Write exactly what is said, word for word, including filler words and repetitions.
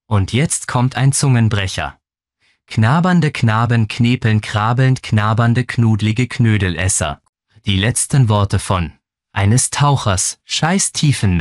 Und jetzt kommt ein Zungenbrecher. Knabernde Knaben knepeln krabelnd knabernde knudlige Knödelesser. Die letzten Worte von eines Tauchers, scheiß Tiefenmesser.